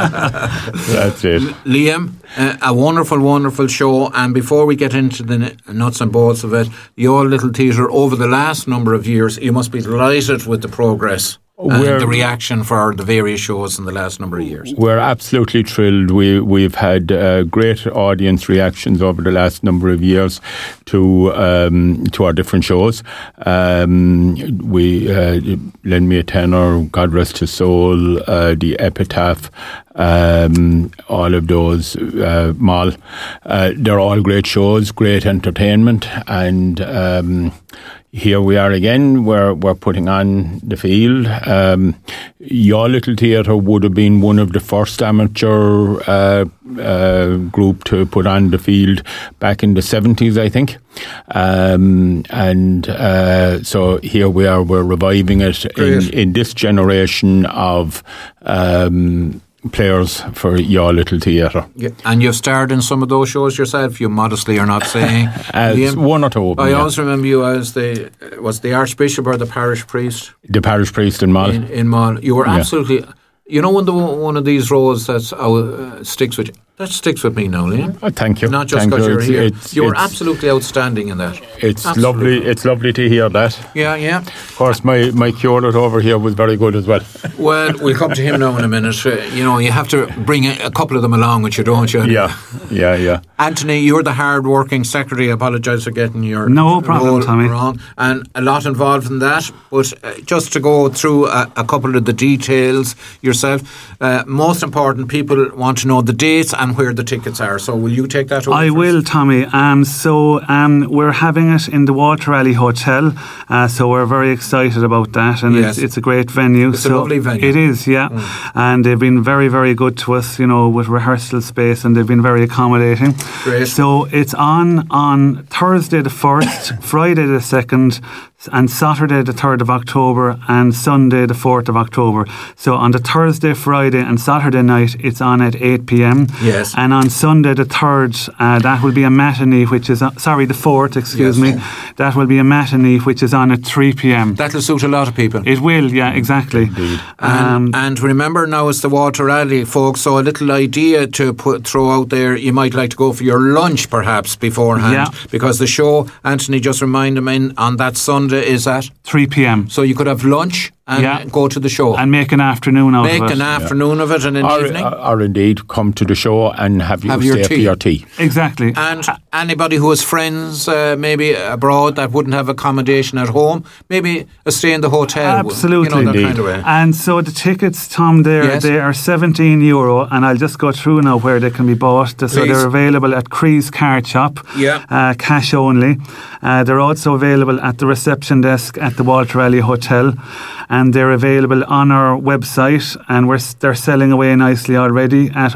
That's it. Liam, a wonderful, wonderful show. And before we get into the nuts and bolts of it, your little theatre over the last number of years, you must be delighted with the progress. And the reaction for the various shows in the last number of years. We're absolutely thrilled. We've had great audience reactions over the last number of years to our different shows. We Lend Me a Tenor, God Rest His Soul, The Epitaph, all of those, Moll. They're all great shows, great entertainment, and here we are again. We're putting on the field. Your Little Theatre would have been one of the first amateur group to put on the field back in the 70s, I think. So here we are. We're reviving it in this generation of players for Your Little Theatre. Yeah. And you've starred in some of those shows yourself, you modestly are not saying. As one or two. I always remember you as the Archbishop or the parish priest? The parish priest in Moll. In Moll. You were absolutely... You know, one of these roles that sticks with you. That sticks with me now, Liam. Thank you. Not just because you're here. You were absolutely outstanding in that. It's lovely. It's lovely to hear that. Yeah. Of course, my curate over here was very good as well. Well, we'll come to him now in a minute. You have to bring a couple of them along with you, don't you? Yeah. Anthony, you're the hard-working secretary. I apologise for getting your no problem, Tommy. Wrong, and a lot involved in that. But just to go through a couple of the details yourself, most important, people want to know the dates and where the tickets are. So will you take that over? I will, Tommy. We're having it in the Walter Raleigh Hotel, so we're very excited about that, and it's a great venue. It's a lovely venue. It is, yeah. And they've been very, very good to us, with rehearsal space, and they've been very accommodating. Great. So it's on Thursday the 1st, Friday the 2nd, and Saturday the 3rd of October and Sunday the 4th of October. So on the Thursday, Friday and Saturday night it's on at 8 p.m. Yes. And on Sunday the 3rd, that will be a matinee, which is, the 4th, excuse me. That will be a matinee which is on at 3 p.m. That'll suit a lot of people. It will, yeah, exactly. Indeed. And remember now it's the Walter Raleigh, folks, so a little idea to throw out there, you might like to go for your lunch perhaps beforehand, because the show, Anthony just reminded me, on that Sunday is at 3 p.m. So you could have lunch and go to the show. And make an afternoon of it. Make an afternoon of it and an evening. Or indeed come to the show and have your stay for your tea. Exactly. And anybody who has friends maybe abroad that wouldn't have accommodation at home, maybe a stay in the hotel. Absolutely. That kind of way. And so the tickets, Tom, they are €17, and I'll just go through now where they can be bought. So they're available at Cree's Card Shop, cash only. They're also available at the reception desk at the Walter Raleigh Hotel, and they're available on our website, and they're selling away nicely already at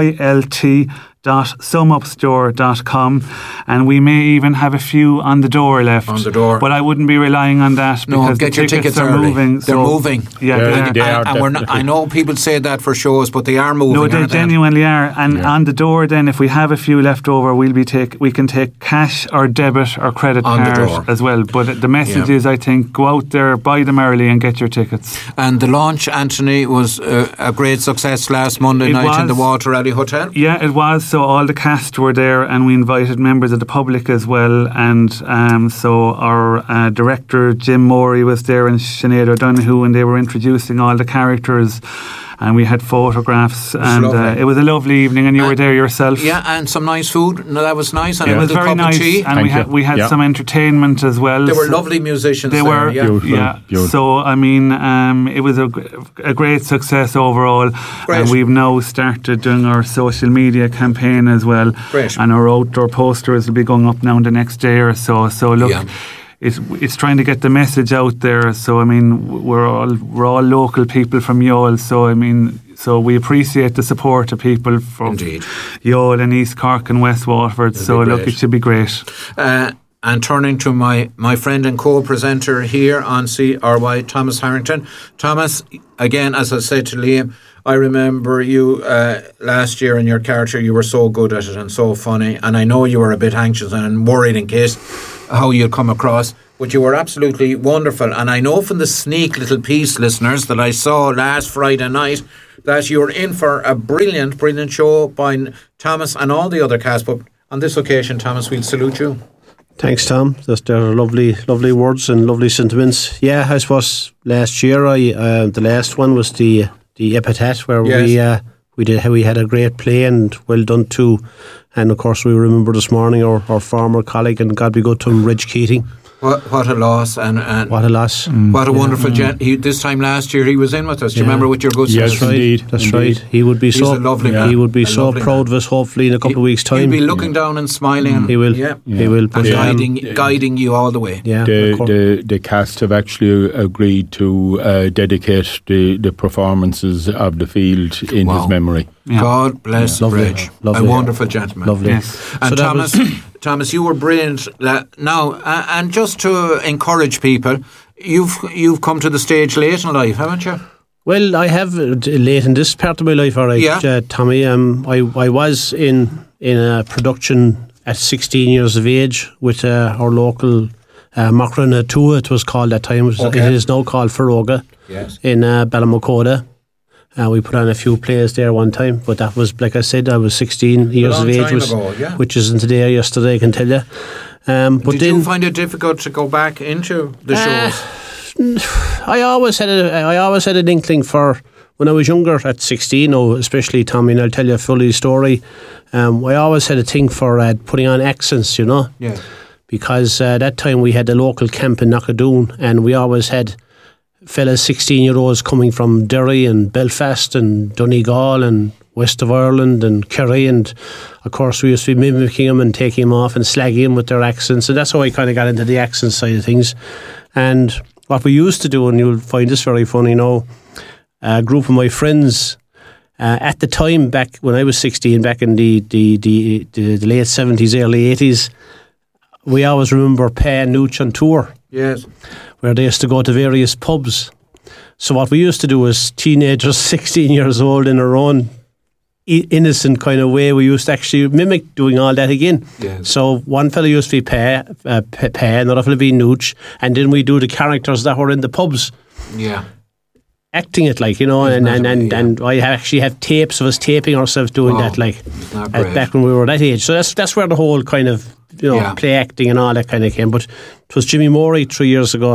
ylt.sumupstore.com, and we may even have a few on the door left. But I wouldn't be relying on that because get your tickets are early. moving. They're moving. Yeah, they are. And we're not, I know people say that for shows, but they are moving. No, they genuinely are. And on the door, then, if we have a few left over, we can take cash or debit or credit card as well. But the message is, I think, go out there, buy them early, and get your tickets. And the launch, Anthony, was a great success last Monday night in the Walter Raleigh Hotel. Yeah, it was. So all the cast were there, and we invited members of the public as well, and so our director Jim Morey was there and Sinead O'Donoghue, and they were introducing all the characters, and we had photographs, and it was a lovely evening, and you were there yourself. Yeah, and some nice food. No, that was nice, and it was very nice. And we had some entertainment as well. There were lovely musicians. They were, beautiful. So I mean, it was a great success overall. And we've now started doing our social media campaign as well. Great. And our outdoor posters will be going up now in the next day or so. So look. Yeah. It's trying to get the message out there. So I mean, we're all local people from Youghal. So I mean, so we appreciate the support of people from Youghal and East Cork and West Waterford. Look, it should be great. And turning to my friend and co-presenter here on CRY, Thomas Harrington. Thomas, again, as I said to Liam, I remember you last year in your character. You were so good at it and so funny. And I know you were a bit anxious and worried in case how you'd come across. But you were absolutely wonderful. And I know from the sneak little piece, listeners, that I saw last Friday night, that you're in for a brilliant show by Thomas and all the other cast. But on this occasion, Thomas, we'll salute you. Thanks, Tom. They're lovely words and lovely sentiments. Yeah, I suppose last year, the last one was the Epitaph, where we had a great play and well done too. And of course, we remember this morning our former colleague, and God be good to him, Reg Keating. What a loss, and what a loss! What a wonderful gent. This time last year he was in with us. Do you remember with your good? Yes, indeed. That's right. He would be so lovely. He would be so proud of us. Hopefully, in a couple of weeks' time, he'll be looking down and smiling. He will. Yeah. He will. And guiding you all the way. Yeah. The cast have actually agreed to dedicate the performances of the field in his memory. Yeah. God bless Reg. A wonderful gentleman. Lovely. Yes. And so Thomas, you were brilliant. Now, and just to encourage people, you've come to the stage late in life, haven't you? Well, I have late in this part of my life, all right, Tommy. I was in a production at 16 years of age with our local Macra Tua, it was called at that time. It is now called Feroga in Ballymacoda. We put on a few plays there one time, but that was, like I said, I was 16 years of age, which isn't today or yesterday, I can tell you. But did you find it difficult to go back into the shows? I always had an inkling for when I was younger at 16, especially Tommy, and I'll tell you a fully story. I always had a thing for putting on accents, you know. Yeah. Because that time we had a local camp in Knockadoon, and we always had fellas 16-year-olds coming from Derry and Belfast and Donegal and west of Ireland and Kerry, and of course we used to be mimicking them and taking them off and slagging them with their accents, and that's how I kind of got into the accent side of things. And what we used to do, and you'll find this very funny now, a group of my friends at the time, back when I was 16, back in the late 70s, early 80s, we always remember Pa and Nooch on tour. Yes. Where they used to go to various pubs. So what we used to do was teenagers, 16 years old, in our own innocent kind of way, we used to actually mimic doing all that again. Yes. So one fella used to be Pa, another fella be Nooch, and then we do the characters that were in the pubs. Yeah. Acting it, like, you know, and I actually have tapes of us taping ourselves doing that, like, back when we were that age. So that's where the whole kind of, you know, play acting and all that kind of came. But it was Jimmy Morey 3 years ago.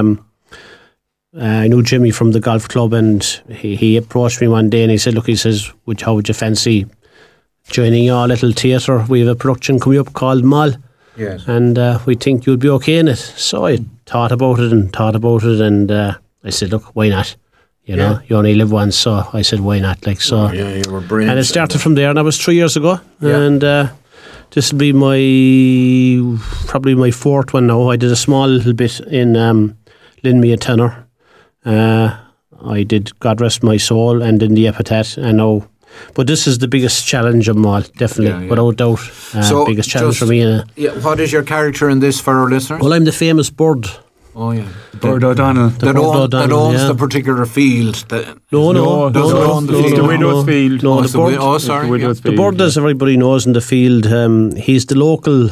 I knew Jimmy from the golf club, and he approached me one day and he said, look, he says, how would you fancy joining our little theatre? We have a production coming up called Mall. Yes. And we think you'd be okay in it. So I thought about it, and I said, look, why not? You know, you only live once, so I said, why not? Like, so. You were brilliant. And it started from there, and that was 3 years ago. Yeah. And this will be probably my fourth one now. I did a small little bit in Lend Me a Tenner. I did God Rest My Soul and in the Epitaph, and now. But this is the biggest challenge of them all, definitely, without doubt. Biggest challenge for me. What is your character in this for our listeners? Well, I'm the famous bird. Oh, yeah. Bird O'Donnell. That owns the particular field. No, doesn't own the field. It's the widow's field. No, the bird. The bird, as everybody knows in the field, he's the local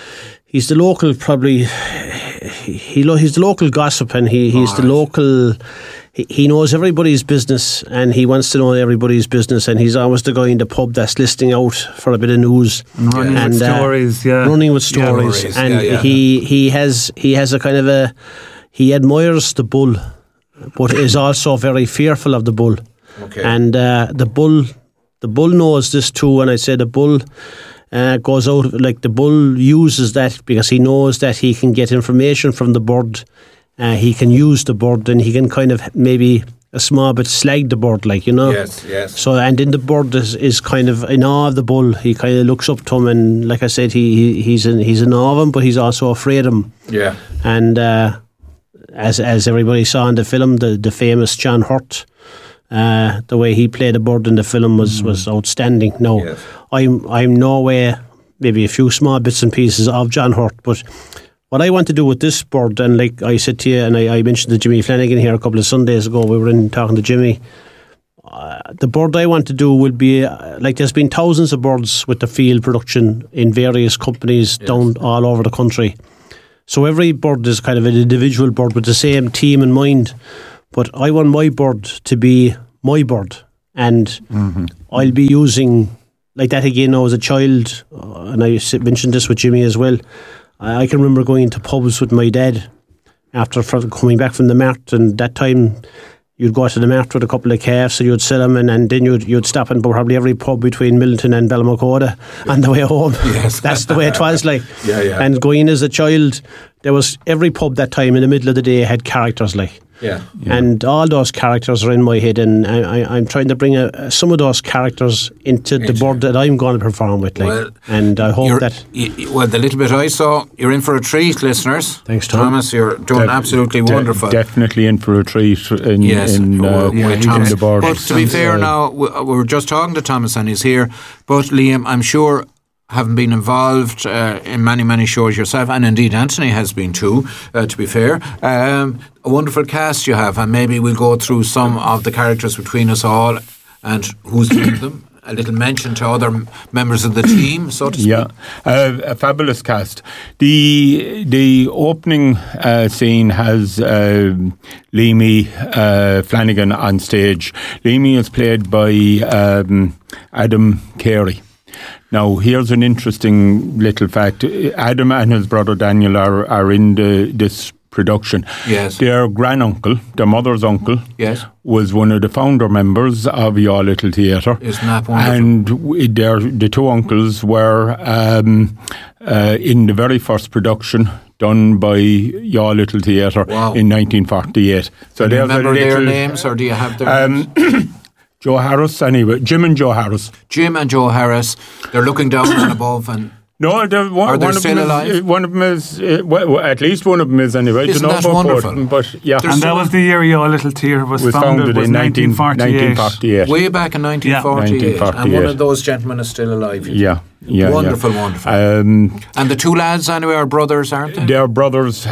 probably. He's the local gossip, and he's the local. He knows everybody's business, and he wants to know everybody's business, and he's always the guy in the pub that's listening out for a bit of news and running with stories. Running with stories, and he has a kind of a. He admires the bull, but is also very fearful of the bull. Okay. And the bull knows this too. And I say the bull goes out, like the bull uses that because he knows that he can get information from the bird. He can use the bird, and he can kind of maybe a small bit slag the bird, like, you know. Yes. So, and then the bird is kind of in awe of the bull. He kind of looks up to him, and like I said, he's in awe of him, but he's also afraid of him. Yeah. And as everybody saw in the film, the famous John Hurt, the way he played the bird in the film was outstanding. No, I'm no way, maybe a few small bits and pieces of John Hurt, but what I want to do with this bird, and like I said to you, and I mentioned to Jimmy Flanagan here a couple of Sundays ago, we were in talking to Jimmy, the bird I want to do will be, like there's been thousands of birds with the field production in various companies down all over the country. So every bird is kind of an individual bird with the same team in mind. But I want my bird to be my bird. and I'll be using like that again now as a child, and I mentioned this with Jimmy as well. I can remember going into pubs with my dad after coming back from the mart, and that time you'd go to the mart with a couple of calves and you'd sell them, and then you'd stop in probably every pub between Milton and Belmacoda on the way home. Yes. That's the way it was like. Yeah. And going in as a child, there was every pub that time in the middle of the day had characters like. Yeah. And all those characters are in my head, and I'm trying to bring some of those characters into the board that I'm going to perform with. Like. Well, and I hope that... Well, the little bit I saw, you're in for a treat, listeners. Thanks, Tom. Thomas, you're doing absolutely wonderful. Definitely in for a treat in the board. But to be fair now, we're just talking to Thomas and he's here, but Liam, I'm sure... having been involved in many shows yourself, and indeed Anthony has been too, to be fair. A wonderful cast you have, and maybe we'll go through some of the characters between us all and who's doing them. A little mention to other members of the team, so to speak. Yeah, a fabulous cast. The opening scene has Leamy Flanagan on stage. Leamy is played by Adam Carey. Now, here's an interesting little fact. Adam and his brother Daniel are in this production. Yes. Their granduncle, their mother's uncle, yes, was one of the founder members of Your Little Theatre. Isn't that wonderful? And the two uncles were in the very first production done by Your Little Theatre in 1948. So do you remember their names, or do you have their names? Joe Harris, anyway. Jim and Joe Harris. Jim and Joe Harris. They're looking down and above, and no, are they still alive? One of them is, well, at least one of them is anyway. Isn't that wonderful? But yeah, and that was the year Your Little Theatre was founded in 1948. Way back in 1948. And one of those gentlemen is still alive. Yeah. Wonderful. And the two lads anyway are brothers, aren't they? They're brothers.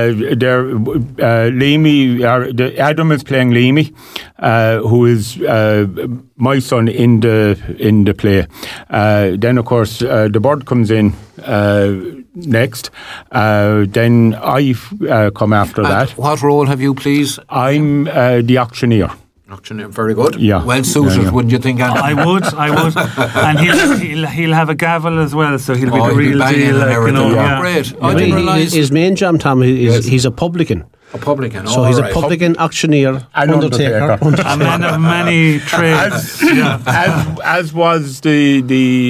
Leamy, Adam is playing Leamy, who is my son in the play. Then of course the bird comes in next. Then I come after that. What role have you, please? I'm the auctioneer. Very good. Yeah. Well suited, wouldn't you think? I would. And he'll have a gavel as well, so he'll be the real deal. Great. I didn't realise his main job, Tom, he's a publican. A publican. So he's a publican, auctioneer, undertaker. A man of many trades. As was the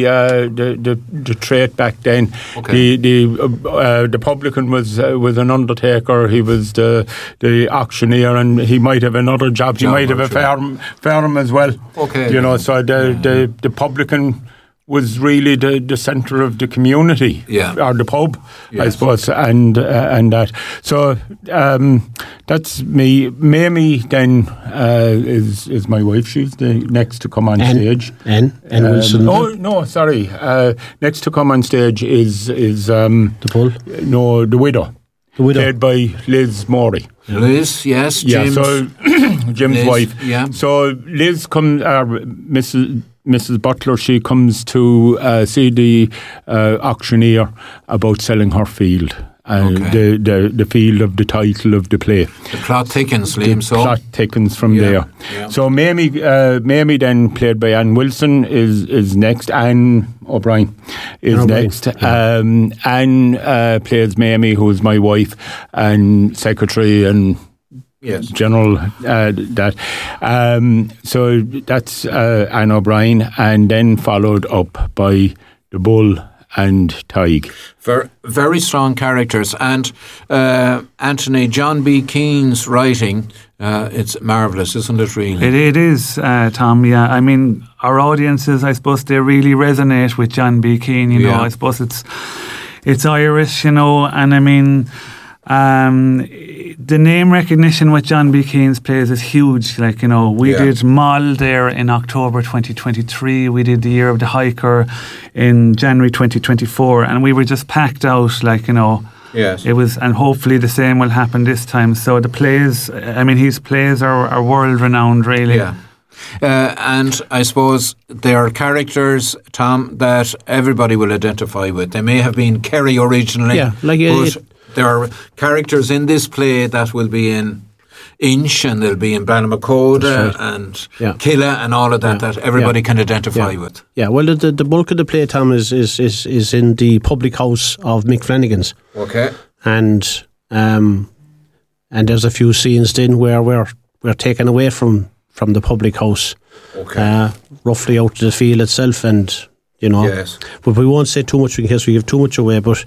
trade back then. Okay. The publican was an undertaker. He was the auctioneer, and he might have another job. He might have a farm as well. Okay. So the publican was really the centre of the community, or the pub, I suppose, and that. So that's me. Mamie then is my wife. She's the next to come on stage. And Wilson. Oh no, sorry. Next to come on stage is the bull. No, the widow. The widow, played by Liz Morey. Liz, yes, James. Yeah, so Jim's Liz, wife. Yeah. So Liz comes. Mrs. Butler, she comes to see the auctioneer about selling her field. The field of the title of the play. The plot thickens, Liam. The plot thickens from there. Yeah. So Mamie then, played by Anne Wilson, is next. Anne O'Brien is next. Anne plays Mamie, who is my wife and secretary and general that. So that's Anne O'Brien, and then followed up by the Bull and Tig. Very strong characters. And Anthony, John B. Keane's writing, it's marvellous, isn't it, really? It is, Tom, yeah. I mean, our audiences, I suppose, they really resonate with John B. Keane, you know. I suppose it's Irish, you know, and I mean... the name recognition with John B. Keane's plays is huge. Like, you know, we did Moll there in October 2023. We did The Year of the Hiker in January 2024, and we were just packed out. Like, you know, it was, and hopefully the same will happen this time. So the plays, I mean, his plays are world renowned, really. Yeah. And I suppose there are characters, Tom, that everybody will identify with. They may have been Kerry originally, but there are characters in this play that will be in Inch, and they'll be in Ballymacoda and Killa and all of that that everybody can identify with. Yeah, well, the bulk of the play, Tom, is in the public house of Mick Flanagan's. Okay. And there's a few scenes then where we're taken away from the public house, roughly out to the field itself, and yes. But we won't say too much in case we give too much away. But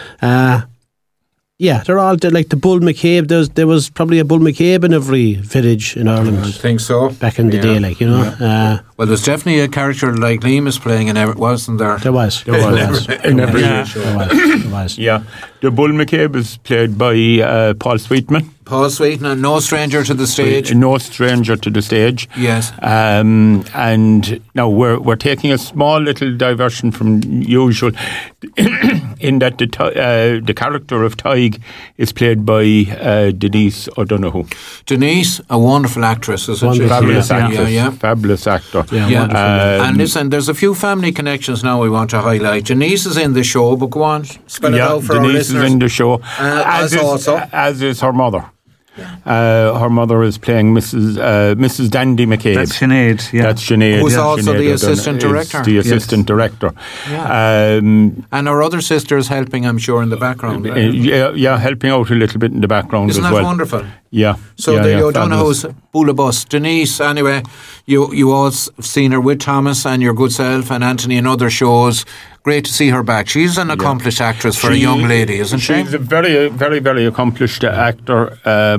they're all like the Bull McCabe. There was probably a Bull McCabe in every village in Ireland. I think so. Back in the day, like well, there's definitely a character like Liam is playing in every, wasn't there? There was. In every show. There was. Yeah, the Bull McCabe is played by Paul Sweetman. Paul Sweetman, no stranger to the stage. No stranger to the stage. Yes. And now we're taking a small little diversion from usual, in that the character of Tig is played by Denise O'Donoghue. Denise, a wonderful actress, isn't she? Fabulous actress. Fabulous actor. Yeah. And listen, there's a few family connections now we want to highlight. Denise is in the show, but go on, spell it out for our listeners. Denise is in the show, as is her mother. Yeah. Her mother is playing Mrs. Dandy McCabe. That's Sinead. Yeah. That's Sinead. Who's also the assistant director. The assistant director. Yeah. And her other sister is helping, I'm sure, in the background. Helping out a little bit in the background as well. Isn't that wonderful? Yeah. So the O'Donoghue's Boolabus. Denise, anyway, you all seen her with Thomas and your good self and Anthony and other shows. Great to see her back. She's an accomplished actress for a young lady, isn't she? She's a very, very, very accomplished actor.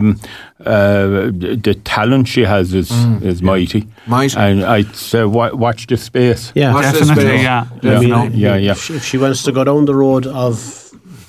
The talent she has is mighty. And I'd say watch this space. Yeah, watch definitely. Yeah. If she wants to go down the road of,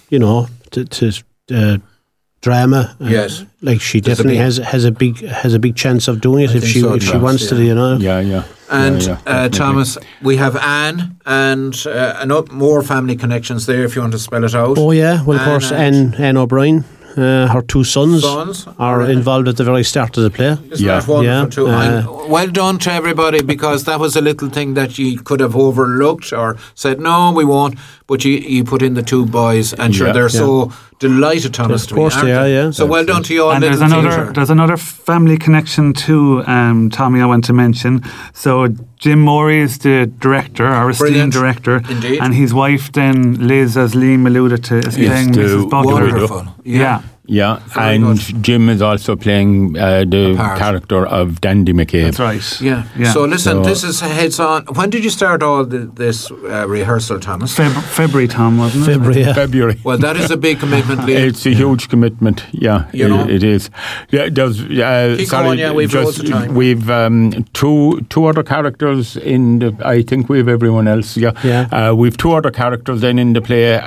to drama, yes, like she definitely has a big chance of doing it if she wants to, Yeah. And Thomas, we have Anne and more family connections there. If you want to spell it out. Oh yeah, well of course Anne O'Brien. Her two sons are involved at the very start of the play. Isn't that wonderful too? Well done to everybody, because that was a little thing that you could have overlooked or said, no, we won't. But you put in the two boys, and they're so delighted, Thomas, to be. Of course they are, yeah. So well done to you all. And there's another family connection too, Tommy, I want to mention. So Jim Morey is the director, our esteemed director. Indeed. And his wife then, Liz, as Liam alluded to, is playing Mrs. Butler. Wonderful. Yeah, and good. Jim is also playing the character of Dandy McCabe. That's right. Yeah. So listen, this is heads on. When did you start all this rehearsal, Thomas? February, Tom, wasn't it? February. Well, that is a big commitment, Liam. It's a huge commitment. Yeah, it is. Yeah, there's. Keep going, we've loads of time. We've two other characters in the. I think we have everyone else. Yeah. We've two other characters then in the play.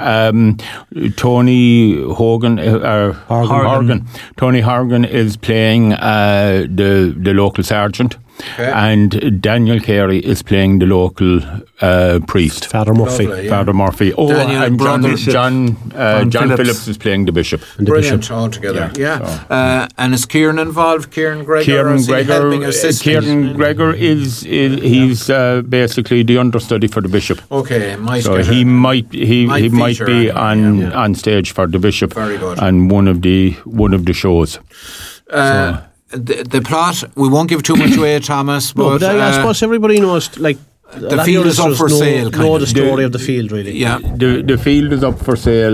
Tony Hogan. Horgan. Tony Horgan is playing the local sergeant, and Daniel Carey is playing the local priest, Father Murphy. Father Murphy. Oh, and John Phillips is playing the bishop. Brilliant altogether. And is Kieran involved? Kieran Gregor is he's basically the understudy for the bishop. Okay, he might be on stage for the bishop. Very good. And one of the shows. The plot, we won't give too much away, Thomas. But I suppose everybody knows, like, the field is up for sale. Know the story of the field, really. Yeah, the field is up for sale.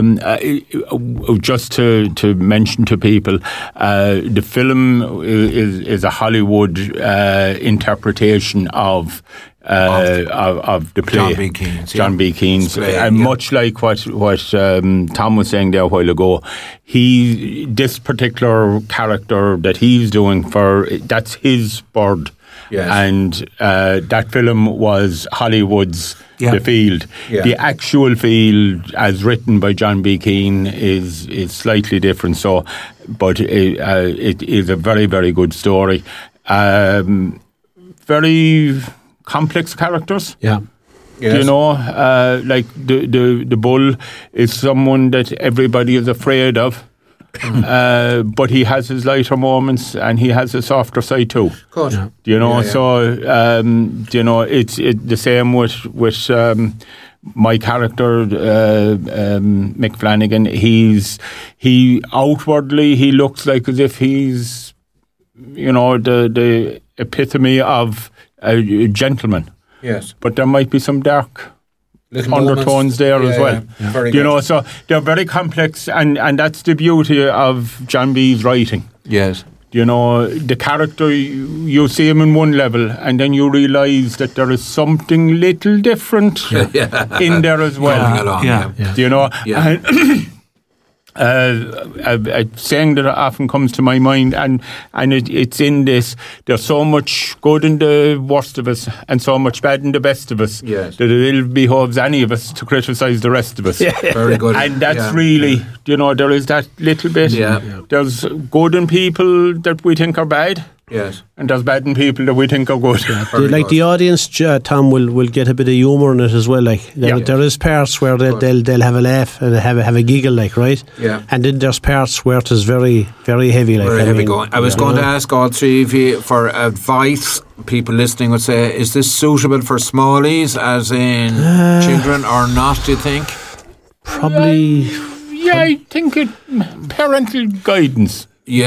Just to mention to people, the film is a Hollywood interpretation of the play, John B. Keane's play, and much like what Tom was saying there a while ago, this particular character that he's doing that's his bird. Yes. And that film was Hollywood's The Field. Yeah. The actual field, as written by John B. Keane, is slightly different. So, but it is a very, very good story. Very complex characters. Yeah. Yes. Like the bull is someone that everybody is afraid of. But he has his lighter moments and he has a softer side too. Of course. So it's the same with my character, Mick Flanagan. He outwardly he looks like as if he's the epitome of a gentleman. Yes. But there might be some dark undertones there as well. Yeah. Very good. So they're very complex, and that's the beauty of John B's writing. Yes. The character, you see him in one level, and then you realise that there is something little different in there as well. Coming along, A saying that often comes to my mind, and it's in this: there's so much good in the worst of us and so much bad in the best of us, that it ill behoves any of us to criticise the rest of us. Very good. And that's really, there is that little bit. There's good in people that we think are bad. Yes. And there's bad in people that we think are good. The audience, Tom, will get a bit of humour in it as well. There is parts where they'll have a laugh and have a giggle, right? Yeah. And then there's parts where it is very, very heavy. Very heavy going. I was going to ask all three of you for advice. People listening would say, is this suitable for smallies, as in children, or not, do you think? Probably. I think parental guidance.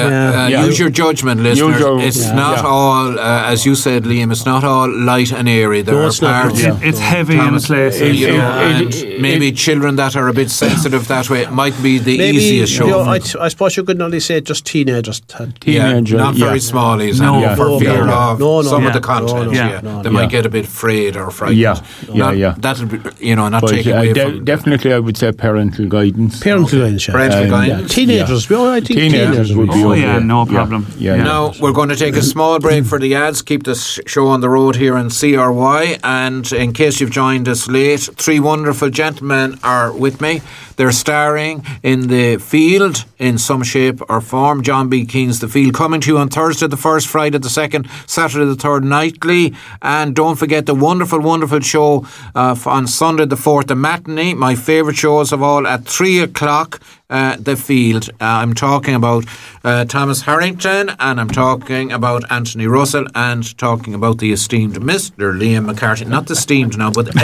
Use your judgment, listeners. It's not all, as you said, Liam, it's not all light and airy. There are parts. It's heavy in places. And maybe children that are a bit sensitive that way, it might be the easiest show. I suppose you could only say just teenagers. Not very smallies. For fear of some of the content. They might get a bit afraid or frightened. That'll be, not taking away from... Definitely, I would say parental guidance. Parental guidance. Teenagers. I think teenagers would be no problem. Now we're going to take a small break for the ads. Keep this show on the road here on CRY. And in case you've joined us late, three wonderful gentlemen are with me. They're starring in The Field in some shape or form. John B. Keane's The Field, coming to you on Thursday the 1st, Friday the 2nd, Saturday the 3rd nightly. And don't forget the wonderful, wonderful show on Sunday the 4th, the matinee, my favourite shows of all, at 3 o'clock. The Field. I'm talking about Thomas Harrington, and I'm talking about Anthony Russell, and talking about the esteemed Mr. Liam McCarthy. Not the steamed now, but the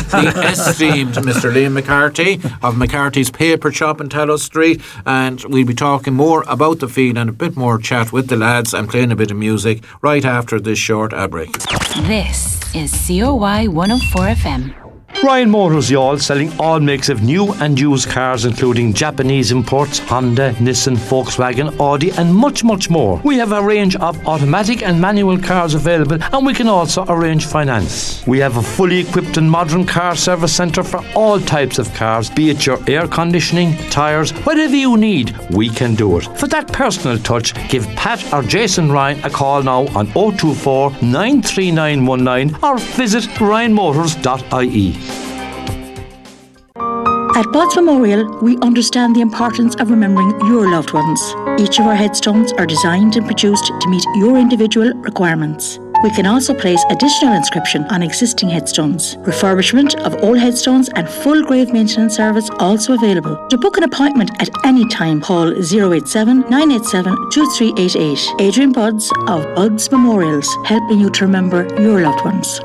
esteemed Mr. Liam McCarthy of McCarthy's Paper Shop in Tallow Street. And we'll be talking more about The Field and a bit more chat with the lads and playing a bit of music right after this short ad break. This is COY 104 FM. Ryan Motors, y'all, selling all makes of new and used cars, including Japanese imports, Honda, Nissan, Volkswagen, Audi, and much, much more. We have a range of automatic and manual cars available, and we can also arrange finance. We have a fully equipped and modern car service centre for all types of cars, be it your air conditioning, tyres, whatever you need, we can do it. For that personal touch, give Pat or Jason Ryan a call now on 024 93919 or visit ryanmotors.ie. At Bud's Memorial, we understand the importance of remembering your loved ones. Each of our headstones are designed and produced to meet your individual requirements. We can also place additional inscription on existing headstones. Refurbishment of old headstones and full grave maintenance service also available. To book an appointment at any time, call 087 987 2388. Adrian Budds of Bud's Memorials, helping you to remember your loved ones.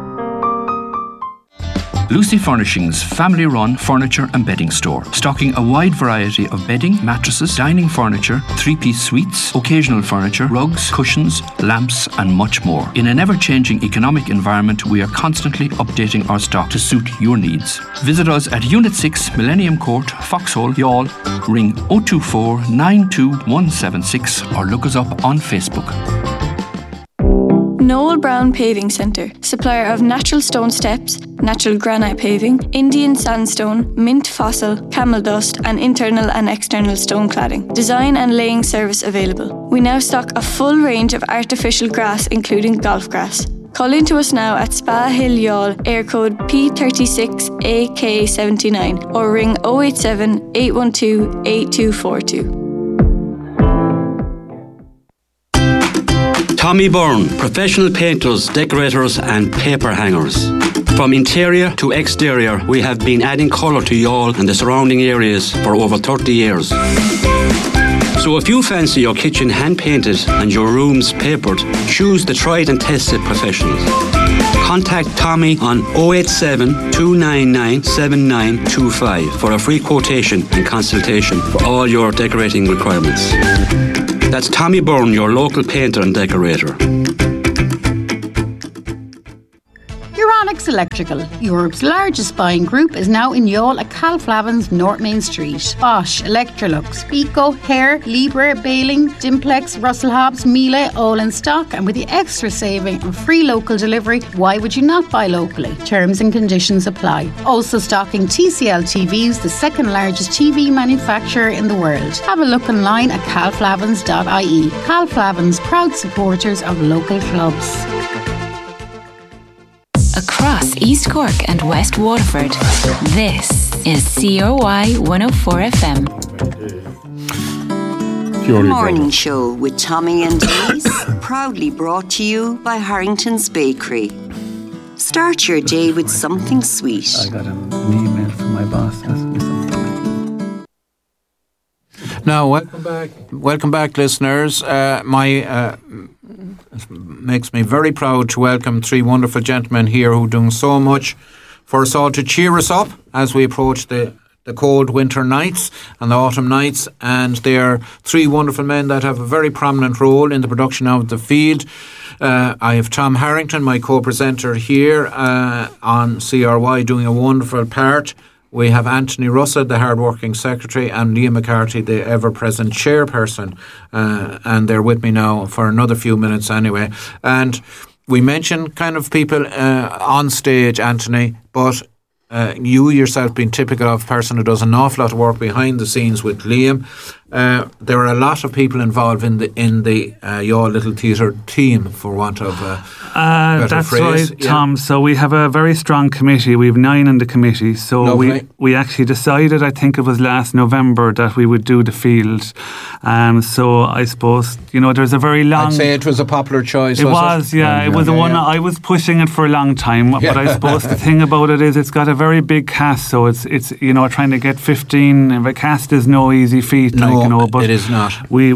Lucy Furnishings, family-run furniture and bedding store, stocking a wide variety of bedding, mattresses, dining furniture, three-piece suites, occasional furniture, rugs, cushions, lamps and much more. In an ever-changing economic environment, we are constantly updating our stock to suit your needs. Visit us at Unit 6, Millennium Court, Foxhole, Youghal. Ring 024 92176 or look us up on Facebook. Noel Brown Paving Centre, supplier of natural stone steps, natural granite paving, Indian sandstone, mint fossil, camel dust and internal and external stone cladding. Design and laying service available. We now stock a full range of artificial grass including golf grass. Call in to us now at Spa Hill Youghal, air code P36AK79 or ring 087 812 8242. Tommy Byrne, professional painters, decorators and paper hangers. From interior to exterior, we have been adding colour to Youghal and the surrounding areas for over 30 years. So if you fancy your kitchen hand-painted and your rooms papered, choose the tried and tested professionals. Contact Tommy on 087 299 7925 for a free quotation and consultation for all your decorating requirements. That's Tommy Byrne, your local painter and decorator. Euronics Electrical, Europe's largest buying group, is now in Youghal at Calflavin's, North Main Street. Bosch, Electrolux, Pico, Hare, Libre, Baling, Dimplex, Russell Hobbs, Miele, all in stock, and with the extra saving and free local delivery, why would you not buy locally? Terms and conditions apply. Also stocking TCL TVs, the second largest TV manufacturer in the world. Have a look online at calflavins.ie. Calflavins, proud supporters of local clubs. Across East Cork and West Waterford, this is CRY 104 FM. The Morning Show with Tommy and Denise, proudly brought to you by Harrington's Bakery. Start your day with something sweet. I got an email from my boss asking me something. Now, welcome back, listeners. It makes me very proud to welcome three wonderful gentlemen here who are doing so much for us all to cheer us up as we approach the cold winter nights and the autumn nights. And they are three wonderful men that have a very prominent role in the production of the field. I have Tom Harrington, my co-presenter here on CRY, doing a wonderful part. We have Anthony Russell, the hard-working secretary, and Liam McCarthy, the ever-present chairperson. And they're with me now for another few minutes anyway. And we mentioned kind of people on stage, Anthony, but you yourself being typical of a person who does an awful lot of work behind the scenes with Liam. There are a lot of people involved in the Youghal Little Theatre team, for want of better that's phrase. Right, Tom. Yeah. So we have a very strong committee. We have 9 in the committee. So we actually decided, I think it was last November, that we would do the field. So I suppose, there's a very long... I'd say it was a popular choice, It was. It was the one I was pushing it for a long time. Yeah. But I suppose the thing about it is it's got a very big cast. So it's trying to get 15... A cast is no easy feat. But it is not. We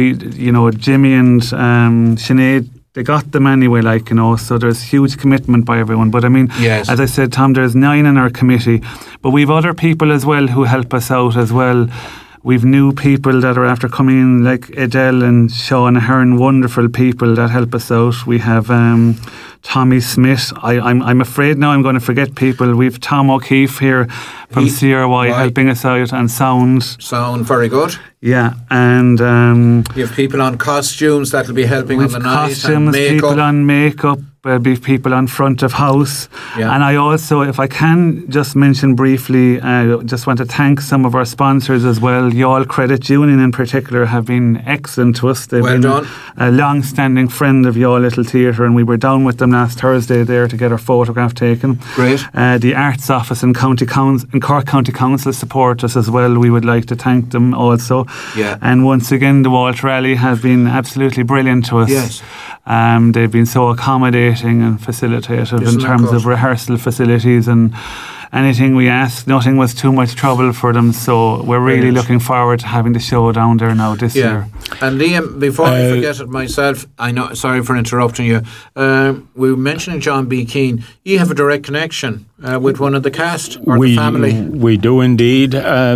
Jimmy and Sinead, they got them anyway, so there's huge commitment by everyone. But I mean, yes. As I said, Tom, there's 9 in our committee, but we've other people as well who help us out as well. We've new people that are after coming in, like Adele and Sean Ahern, wonderful people that help us out. We have Tommy Smith. I'm afraid now I'm going to forget people. We've Tom O'Keefe here from CRY helping us out on sound. Sound, very good. Yeah, and you have people on costumes that'll be helping on the night. Costumes, people on makeup. There'll be people on front of house. Yeah. And I also, if I can just mention briefly, just want to thank some of our sponsors as well. Youghal Credit Union in particular have been excellent to us. They've been done. A long-standing friend of Youghal Little Theatre, and we were down with them last Thursday there to get our photograph taken. Great. The Arts Office and Cork County Council support us as well. We would like to thank them also. Yeah. And once again, the Walter Rally have been absolutely brilliant to us. Yes. They've been so accommodating and facilitative in terms of rehearsal facilities and anything we asked. Nothing was too much trouble for them, so we're really looking forward to having the show down there now this year. And Liam, before I forget it myself, I know, sorry for interrupting you, we were mentioning John B. Keane. You have a direct connection with one of the cast or the family. We do indeed.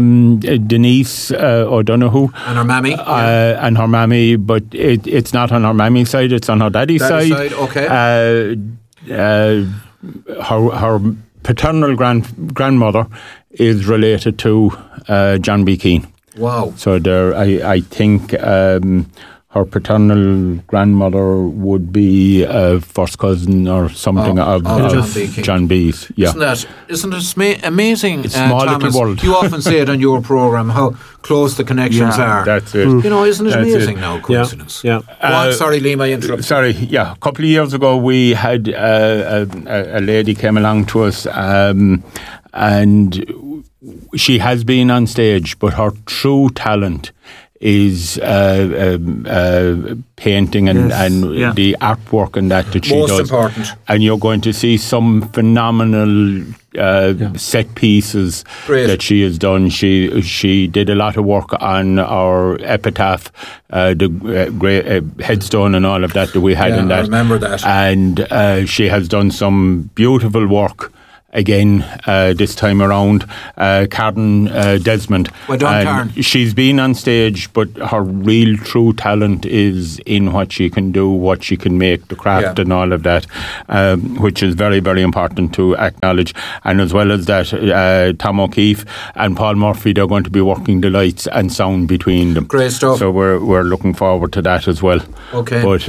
Denise O'Donoghue. And her mammy. And her mammy, but it's not on her mammy side, it's on her daddy's side. Okay. Her paternal grandmother is related to John B. Keane. Wow. So there, I think her paternal grandmother would be a first cousin or something of John B's. Yeah. Isn't it amazing? Small Thomas, little world. You often say it on your programme how close the connections are. That's it. Isn't it amazing now? Coincidence. Yeah. Sorry, Liam, I interrupted. Sorry. Yeah. A couple of years ago, we had a lady came along to us, and she has been on stage, but her true talent is painting and the artwork and that she Most does. Important. And you're going to see some phenomenal set pieces that she has done. She did a lot of work on our epitaph, the great headstone and all of that we had in that. I remember that. And she has done some beautiful work. again this time around, Karen Desmond. Well done, Karen. She's been on stage, but her real true talent is in what she can do, what she can make, the craft and all of that, which is very, very important to acknowledge. And as well as that, Tom O'Keefe and Paul Murphy, they're going to be working the lights and sound between them. Great stuff. So we're looking forward to that as well. Okay. But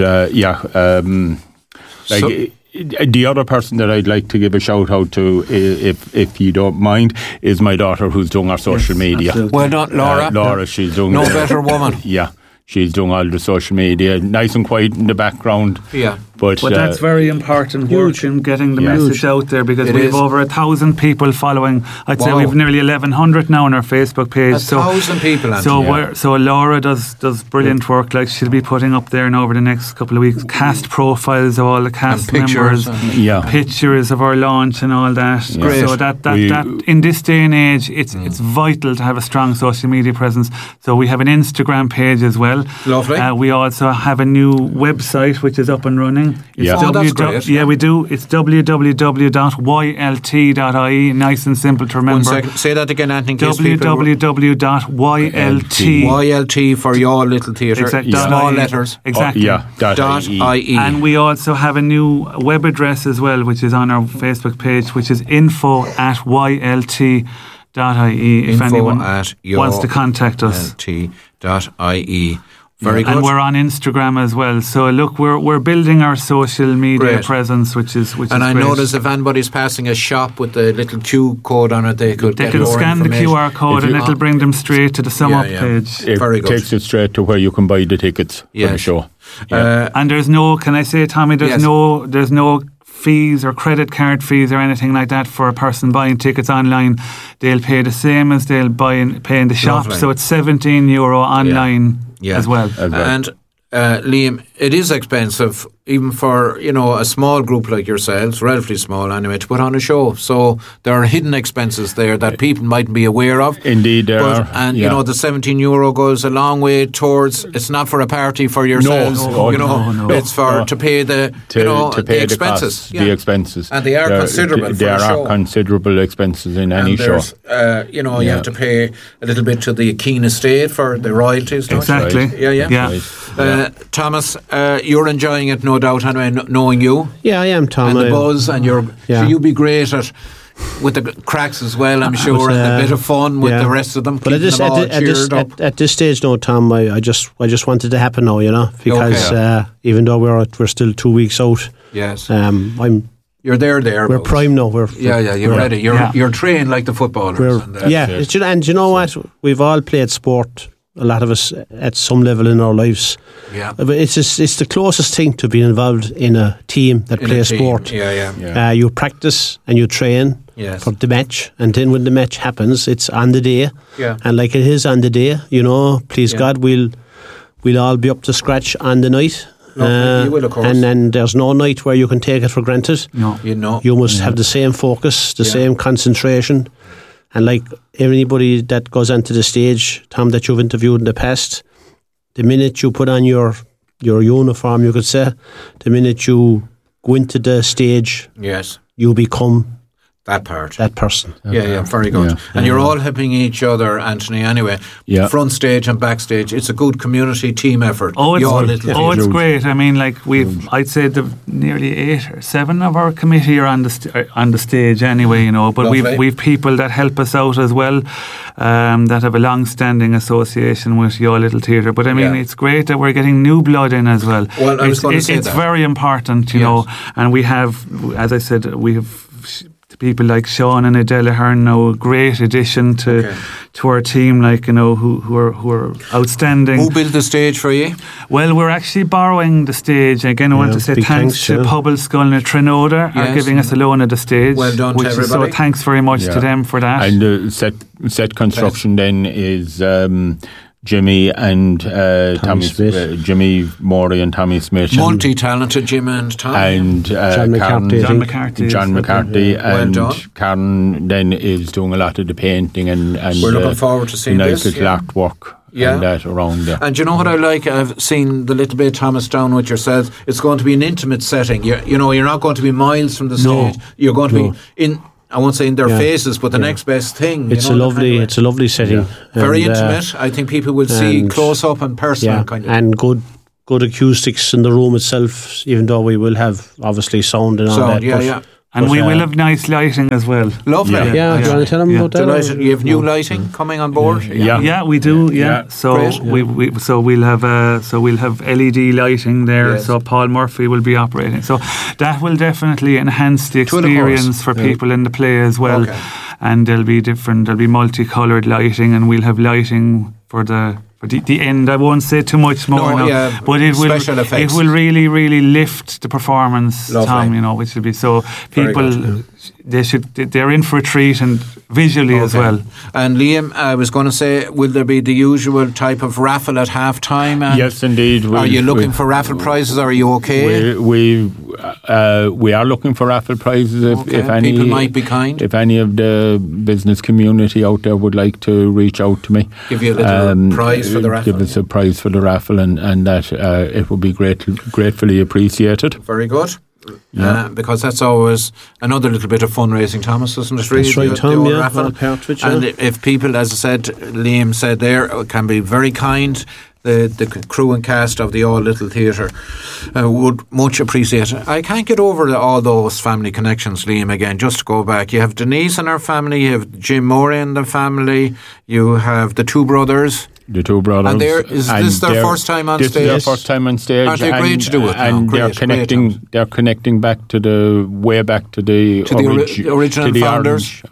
the other person that I'd like to give a shout out to, if you don't mind, is my daughter, who's doing our social media. Absolutely. Well done, Laura. Laura, she's doing no better woman. Yeah, she's doing all the social media, nice and quiet in the background. Yeah. But that's very important work in getting the message out there, because we have over 1,000 people following. I'd say we've nearly 1,100 now on our Facebook page. 1,000 people, Anthony. So Laura does brilliant work. Like, she'll be putting up there now over the next couple of weeks cast profiles of all the cast members, pictures of our launch and all that. Great. So that in this day and age, it's vital to have a strong social media presence. So we have an Instagram page as well. Lovely. We also have a new website which is up and running. That's great. Yeah, we do. It's www.ylt.ie. Nice and simple to remember. 1 second. Say that again, Anthony. www.ylt. for Your Little Theatre. Exactly. Small letters. Exactly. .ie. And we also have a new web address as well, which is on our Facebook page, which is info@ylt.ie. If anyone wants to contact us. ylt.ie. Very good. And we're on Instagram as well. So look, we're building our social media presence, which is and I great. notice if anybody's passing a shop with the little Q code on it, they can scan the QR code and it'll bring them straight to the sum up page. It takes it straight to where you can buy the tickets for the show. And there's no, can I say, Tommy, there's no fees or credit card fees or anything like that for a person buying tickets online. They'll pay the same as they'll pay in the shop. Lovely. So it's €17 online as well. And Liam, it is expensive, even for a small group like yourselves, relatively small anyway, to put on a show. So there are hidden expenses there that people mightn't be aware of. Indeed, there are. And the €17 goes a long way towards. It's not for a party for yourselves. No. It's for to pay the the expenses. Costs, the expenses, and they are considerable. There are considerable expenses in any show. You have to pay a little bit to the Keane estate for the royalties. Exactly. Yeah. Thomas, you're enjoying it, no doubt, anyway, knowing you. Yeah, I am, Tom. And the buzz, and so you'll be great with the cracks as well, I'm sure, and a bit of fun with the rest of them. But at this stage, no, Tom, I just want it to happen now, because even though we're still 2 weeks out, you're there. We're prime now. You're ready. You're trained like the footballers. And you know what? We've all played sport. A lot of us at some level in our lives. Yeah. But it's the closest thing to being involved in a team that plays sport. You practice and you train for the match, and then when the match happens, it's on the day. Yeah. And like it is on the day, please God, we'll all be up to scratch on the night. You will, of course. And then there's no night where you can take it for granted. No. You must have the same focus, the same concentration. And like anybody that goes onto the stage, Tom, that you've interviewed in the past, the minute you put on your uniform, you could say, the minute you go into the stage, you become that person. Very good. And you're all helping each other, Anthony, anyway. Front stage and backstage. It's a good community team effort. It's great. I mean, like I'd say nearly 8 or 7 of our committee are on the stage anyway, but we've people that help us out as well, that have a long-standing association with Your Little Theatre. But I mean, it's great that we're getting new blood in as well. Well, I was going to say it's very important, and we have, as I said, we have people like Sean and Adela Hearn now, a great addition to our team, who are outstanding. Who built the stage for you? Well, we're actually borrowing the stage. Again, I want to say thanks to Pobble Skull and Trinota are giving us a loan of the stage. Well done to everybody. So thanks very much to them for that. And the set construction then is Jimmy and Tommy Smith. Jimmy Morey and Tommy Smith. Multi-talented Jim and Tommy. And John McCarthy. And Karen then is doing a lot of the painting and we're looking forward to seeing nice little artwork and that around there. And you know what I like? I've seen the little bit Thomas down with yourselves. It's going to be an intimate setting. You're not going to be miles from the stage. You're going to be I won't say in their faces, but the next best thing. It's a lovely setting. Very intimate. I think people will see close up and personal kind of. And good acoustics in the room itself, even though we will have obviously sound and all that. And we will have nice lighting as well. Lovely. Do you want to tell them about that? You have new lighting coming on board? Yeah, we do. Yeah. So we'll have LED lighting there. Yes. So Paul Murphy will be operating. So that will definitely enhance the experience for people in the play as well. Okay. And there'll be multicoloured lighting, and we'll have lighting for the end. I won't say too much more now, but it will really, really lift the performance, Tom, which will be so people they're in for a treat, and visually as well. And Liam, I was going to say, will there be the usual type of raffle at half time? Yes, indeed. Are you looking for raffle prizes? Are you okay? We are looking for raffle prizes if any. People might be kind. If any of the business community out there would like to reach out to me, give you a little prize for the raffle. Give us a prize for the raffle, and that it would be gratefully appreciated. Very good. Because that's always another little bit of fundraising, Thomas, isn't it? Really? That's right, Tom, raffle. And if people, as I said, Liam said there, can be very kind, the crew and cast of the All Little Theatre would much appreciate it. I can't get over all those family connections, Liam, again, just to go back. You have Denise and her family, you have Jim Murray and the family, you have the two brothers. The two brothers. And is this their first time on stage? This is their first time on stage. Aren't they great to do it? And they're connecting back to the original founders,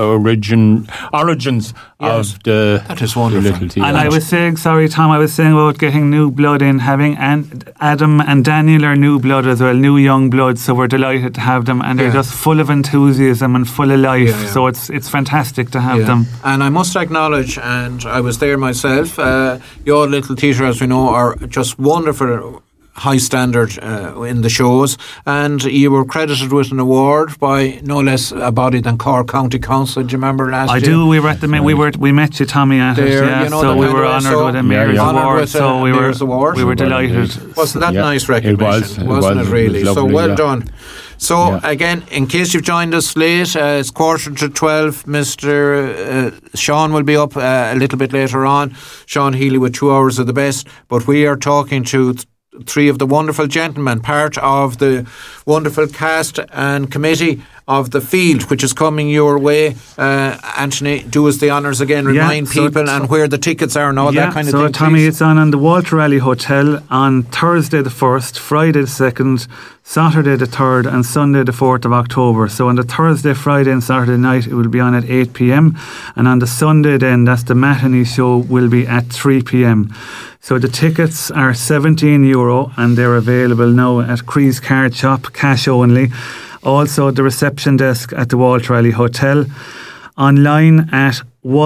origins of the. That is wonderful. And I was saying, sorry, Tom, I was saying about getting new blood in, having Adam and Daniel are new blood as well, new young blood. So we're delighted to have them, and they're just full of enthusiasm and full of life. So it's fantastic to have them. And I must acknowledge, and I was there myself. Your Little Theatre, as we know, are just wonderful, high standard in the shows, and you were credited with an award by no less a body than Cork County Council. Do you remember last year? I do. We were at we met you, Tommy, at it. Yeah, so we were honoured with a Mayor's Award. So we were delighted. Wasn't that nice recognition? Wasn't it really? So well done. So, again, in case you've joined us late, it's 11:45. Mr. Sean will be up a little bit later on. Sean Healy with 2 hours of the best. But we are talking to three of the wonderful gentlemen, part of the wonderful cast and committee of the Field, which is coming your way. Anthony, do us the honours again, remind people and where the tickets are and all that kind of thing. So, Tommy, it's on the Walter Raleigh Hotel on Thursday the 1st, Friday the 2nd, Saturday the 3rd and Sunday the 4th of October. So on the Thursday, Friday and Saturday night it will be on at 8 p.m. and on the Sunday then, that's the matinee show, will be at 3 p.m. So the tickets are €17 and they're available now at Cree's Card Shop, cash only. Also the reception desk at the Walter Raleigh Hotel. Online at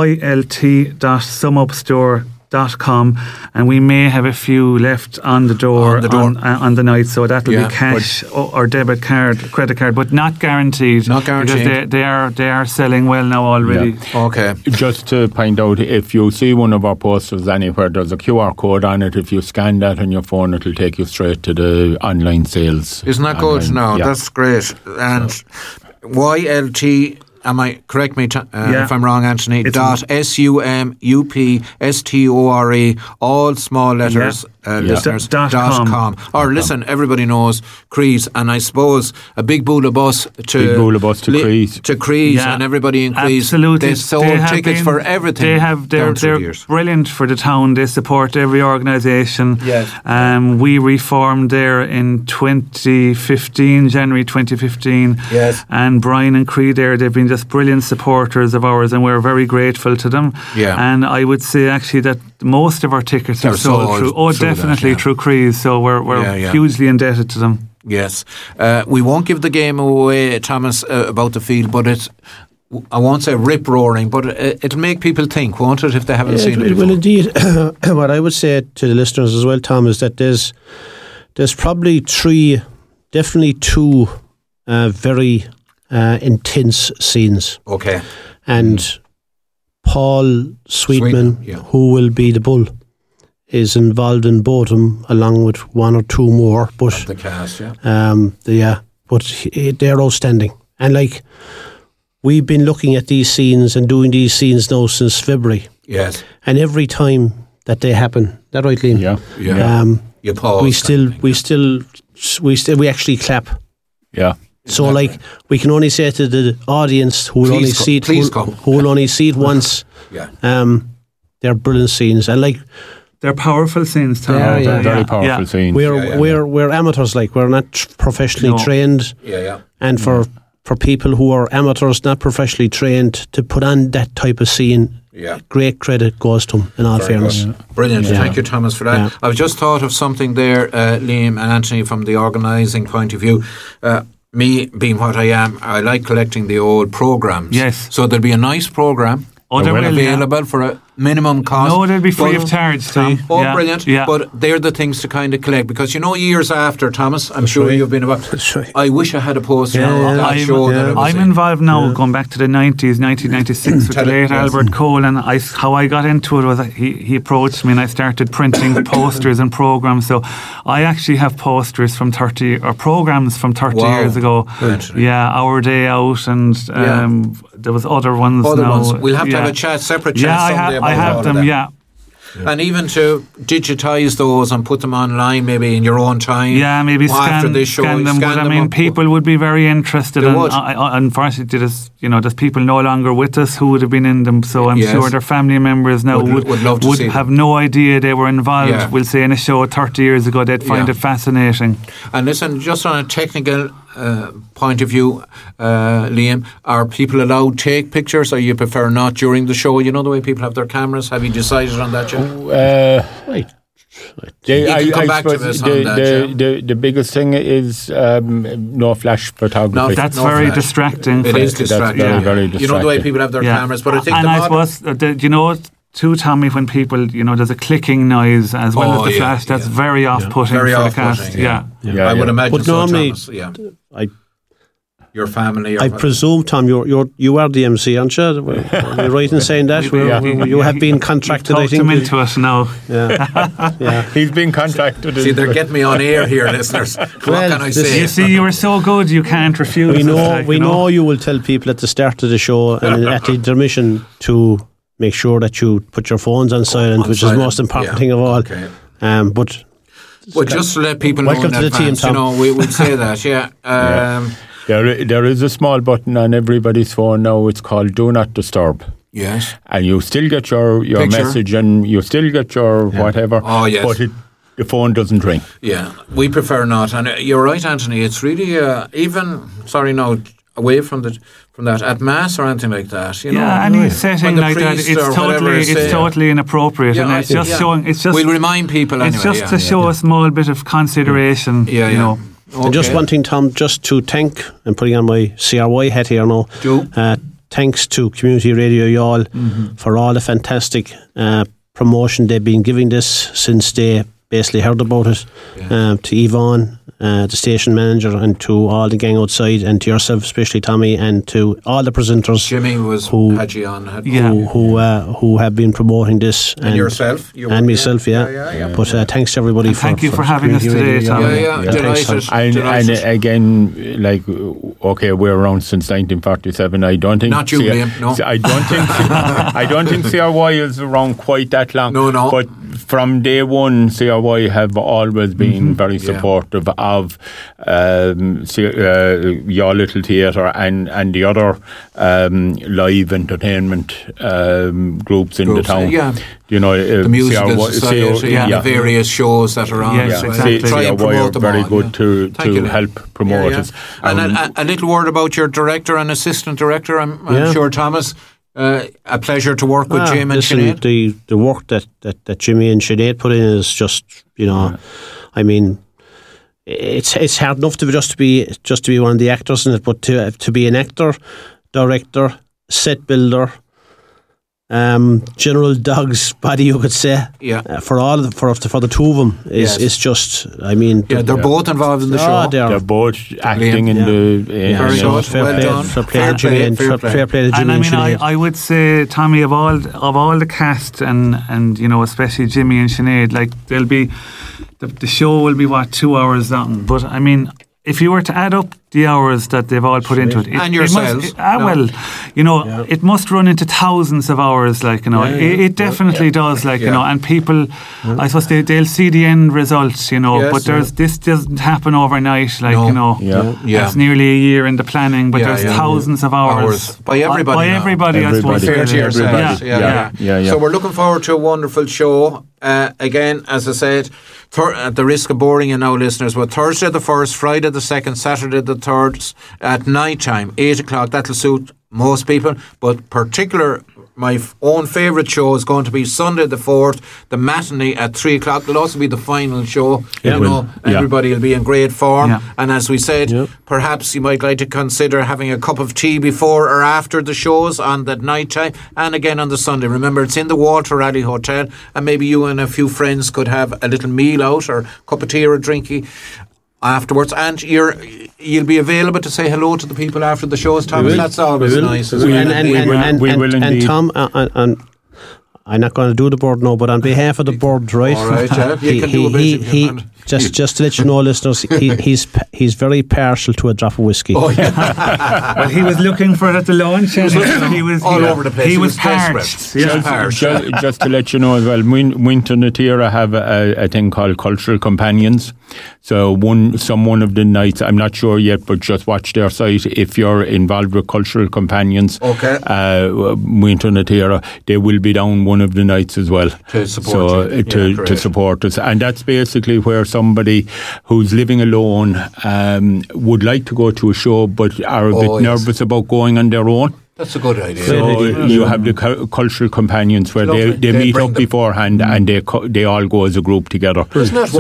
ylt.sumupstore.com, and we may have a few left on the door on the night, so that will be cash or debit card, credit card, but not guaranteed. Not guaranteed. Because they are selling well now already. Yeah. Okay. Just to point out, if you see one of our posters anywhere, there's a QR code on it. If you scan that on your phone, it'll take you straight to the online sales. Isn't that good? No, that's great. And YLT. Correct me if I'm wrong, Anthony. SUMUPSTORE, all small letters, listeners. .com. Or listen, everybody knows Crees, and I suppose a big boola bus to Crees. To Crees, and everybody in Crees. Absolutely. They sold tickets for everything. They're brilliant for the town. They support every organisation. Yes. We reformed there in 2015, January 2015. Yes. And Brian and Creed there, they've been just brilliant supporters of ours, and we're very grateful to them. Yeah. And I would say actually that most of our tickets are sold through definitely through Crees, so we're hugely indebted to them. Yes. We won't give the game away, Thomas, about the Field, but it's, I won't say rip-roaring, but it'll make people think, won't it, if they haven't seen it before? Well, indeed. What I would say to the listeners as well, Tom, is that there's probably definitely two very intense scenes. Okay. And Paul Sweetman, who will be the bull, is involved in both of them, along with one or two more. But the cast, but they're outstanding. And we've been looking at these scenes and doing these scenes now since February. Yes. And every time that they happen, that right, Liam? Yeah. You pause. We actually clap. Yeah. So, like, we can only say to the audience who will only see it, who will only see it once. They're brilliant scenes, and like they're powerful scenes. Tom. Very powerful scenes. We're amateurs, like we're not professionally trained. And for people who are amateurs, not professionally trained, to put on that type of scene. Great credit goes to them, in all fairness. Brilliant. Thank you, Thomas, for that. I've just thought of something there, Liam and Anthony, from the organising point of view. Me being what I am, I like collecting the old programmes. Yes. So there'll be a nice programme available for a minimum cost. No, they'll be free of charge, Tom. Oh, brilliant. Yeah. But they're the things to kind of collect, because years after, Thomas, I'm sure you've been about. I wish I had a poster of that show. I'm involved now, going back to the 90s, 1996, with the late Albert Cole, and how I got into it was he approached me and I started printing posters and programs. So I actually have posters from programs from 30 years ago. Our Day Out, and there was other ones now. We'll have to have a separate chat someday about I have them, And even to digitise those and put them online, maybe in your own time. Yeah, maybe scan them. But I mean, people would be very interested. Unfortunately, there's people no longer with us who would have been in them. So I'm sure their family members now would have no idea they were involved. We'll say in a show 30 years ago, they'd find it fascinating. And listen, just on a technical point of view, Liam, are people allowed to take pictures, or you prefer not during the show? You know the way people have their cameras. Have you decided on that yet? The biggest thing is no flash photography. No, that's very distracting. It is distracting. That's very distracting. You know the way people have their cameras, but I think I suppose too, Tommy, when people, there's a clicking noise as well as the flash, that's very off-putting for the cast. I would imagine. But normally, your family. I presume, Tom, you are the MC, aren't you? Are you right in saying that? You have been contracted. I think. Him into us now. He's been contracted. See, they're getting me on air here, listeners. What can I say? You see, you were so good, you can't refuse. We know you will tell people at the start of the show and at the intermission to make sure that you put your phones on silent, which is the most important thing of all. Okay. But just to let people know in advance, we would say that. There is a small button on everybody's phone now. It's called Do Not Disturb. Yes. And you still get your message, and you still get your whatever. Oh, yes. But the phone doesn't ring. Yeah, we prefer not. And you're right, Anthony. It's really away from that at mass or anything like that. Any setting like that, it's totally inappropriate, and it's just showing. It's just we'll remind people. It's just to show a small bit of consideration. Okay. And just one thing, Tom, just to thank, and putting on my CRY hat here now. Thanks to Community Radio Youghal for all the fantastic promotion they've been giving this since they basically heard about it. To Yvonne, the station manager, and to all the gang outside, and to yourself, especially Tommy, and to all the presenters. Jimmy had you on, who have been promoting this, and yourself, myself, But thanks to everybody. Thank you for having us today, Tommy. Delighted. And again, we're around since 1947. I don't think not you, Liam. No, I don't think CRY is around quite that long. No. But from day one, CRY have always been very supportive of Your Little Theatre and the other live entertainment groups in the town. The Musical Society and the various shows that are on. Yes, exactly. Try and promote them very good to help promote us. And a little word about your director and assistant director, I'm sure, Thomas. A pleasure to work with Jim and Sinead. The work that Jimmy and Sinead put in is just, I mean, it's hard enough to be one of the actors in it, but to be an actor, director, set builder, general dog's body, you could say. For the two of them is just. I mean, they're both involved in the show. They're both acting in the. Very good. Fair play to Jimmy and Sinead. I would say, Tommy, of all the cast and especially Jimmy and Sinead, like they'll be the show will be 2 hours long, but I mean, if you were to add up the hours that they've all put into it, and yourselves, it must run into thousands of hours, it definitely does, and people, I suppose they'll see the end results, but this doesn't happen overnight, it's nearly a year in the planning, but there's thousands of hours by everybody, I suppose. Fair to yourselves. So we're looking forward to a wonderful show. Again, as I said, at the risk of boring you now, listeners, but Thursday the 1st, Friday the 2nd, Saturday the 3rd at night time, 8 o'clock. That'll suit most people, but my own favourite show is going to be Sunday the 4th, the matinee at 3 o'clock. It'll also be the final show. Everybody will be in great form. And as we said, perhaps you might like to consider having a cup of tea before or after the shows on that night time, and again on the Sunday. Remember, it's in the Walter Raleigh Hotel, and maybe you and a few friends could have a little meal out, or a cup of tea or a drinky afterwards, and you'll be available to say hello to the people after the shows, Thomas. That's always nice. We will indeed. And Tom, I'm not going to do the board now, but on behalf of the board, right? All right, you can do a bit. Just to let you know, listeners, he's very partial to a drop of whiskey. Oh yeah. Well, he was looking for it at the launch, and he was all over the place. He was parched. Just to let you know as well, Winton Natira have a thing called Cultural Companions. So one of the nights, I'm not sure yet, but just watch their site. If you're involved with Cultural Companions, Winton Natira, they will be down one of the nights as well to support to support us, and that's basically where somebody who's living alone would like to go to a show but are a bit nervous about going on their own. That's a good idea. So you have the cultural companions where they meet up beforehand and they all go as a group together. Isn't that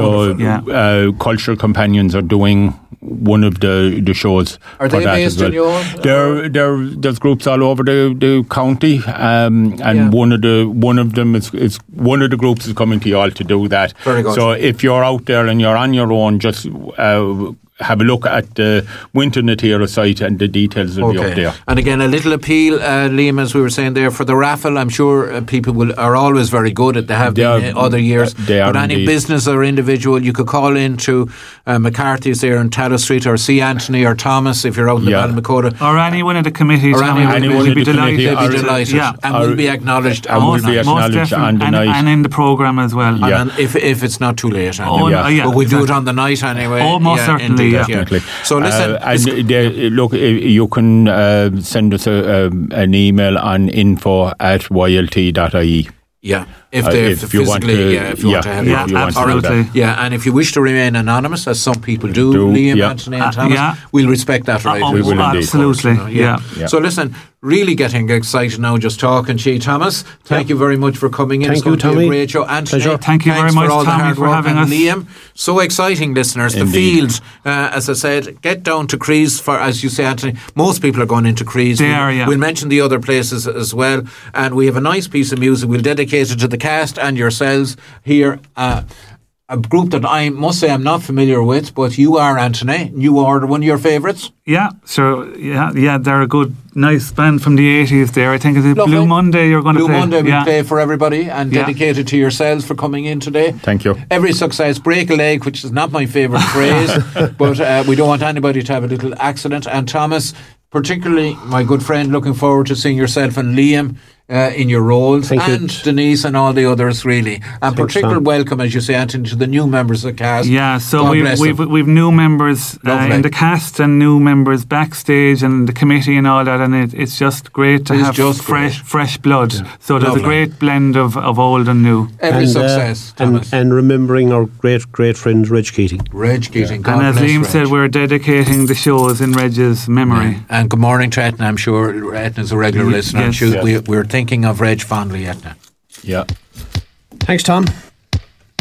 so cultural companions are doing one of the shows. Are they based in your? There's groups all over the county, and one of them is one of the groups is coming to you all to do that. Very good. So if you're out there and you're on your own, just have a look at the Winton Natira site and the details will be up there. And again, a little appeal, Liam, as we were saying there, for the raffle. I'm sure people are always very good at other years. But any business or individual, you could call in to McCarthy's there in Tallow Street, or see Anthony or Thomas if you're out in the Ballinamacota. Or any one of the committees. Or anyone would be delighted. And will be acknowledged. And will be acknowledged on the night. And in the programme as well. And if it's not too late. But we'll do it on the night anyway. Oh, most certainly. Definitely. So listen, you can send us an email on info@ylt.ie. Yeah, if you want to have it. Absolutely. And if you wish to remain anonymous, as some people do, Liam, Anthony and Thomas, we'll respect that right. We will indeed. Absolutely. So listen, really getting excited now just talking to you, Thomas. Thank you very much for coming in. Thank you, Tommy. A great show. Anthony, thank you very much, Tommy, for having us. Liam, so exciting, listeners. Indeed. The field, as I said, get down to Crees for, as you say, Anthony, most people are going into Crees. We'll mention the other places as well. And we have a nice piece of music. We'll dedicate it to the cast and yourselves here. A group that I must say I'm not familiar with, but you are, Anthony. You are one of your favourites. Yeah, sure. Yeah, they're a good, nice band from the 80s there. I think it's Blue Monday you're going to play. Blue Monday we play for everybody, and dedicated to yourselves for coming in today. Thank you. Every success, break a leg, which is not my favourite phrase, but we don't want anybody to have a little accident. And Thomas, particularly my good friend, looking forward to seeing yourself and Liam in your roles, and Denise and all the others, really. And particular welcome, as you say, Anthony, to the new members of the cast. Yeah, so we've new members in the cast and new members backstage and the committee and all that, and it's just great to have fresh blood. Yeah. So there's a great blend of old and new. Every success, Thomas. And remembering our great friend Reg Keating. And as Liam said, we're dedicating the shows in Reg's memory. Yeah. And good morning to Etna. I'm sure Etna's a regular listener. We're thinking of Reg fondly, Etna. Yeah. Thanks, Tom.